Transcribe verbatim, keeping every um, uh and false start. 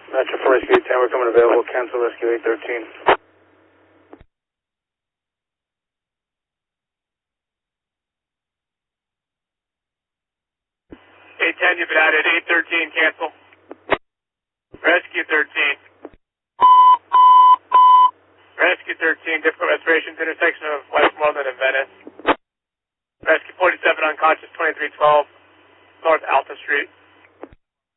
Metro for Rescue eight ten, we're coming available. Cancel Rescue eight thirteen. eight ten, you've been added. eight thirteen, cancel. Rescue thirteen. Rescue thirteen, difficult respirations, intersection of Westmoreland and Venice. Rescue forty-seven, unconscious, twenty-three twelve, North Alpha Street.